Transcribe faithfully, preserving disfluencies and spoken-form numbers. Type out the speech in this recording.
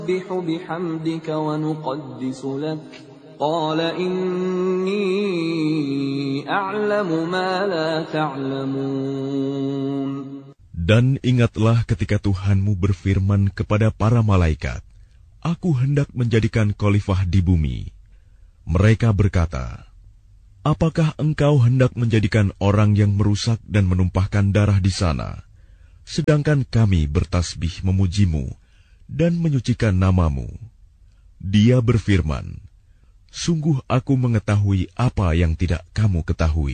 بِحَمْدِكَ وَنُقَدِّسُ لَكَ قَالَ إِنِّي أَعْلَمُ مَا لَا تَعْلَمُونَ. Dan ingatlah ketika Tuhanmu berfirman kepada para malaikat, Aku hendak menjadikan khalifah di bumi. Mereka berkata, Apakah engkau hendak menjadikan orang yang merusak dan menumpahkan darah di sana, sedangkan kami bertasbih memujimu dan menyucikan namamu? Dia berfirman, Sungguh aku mengetahui apa yang tidak kamu ketahui.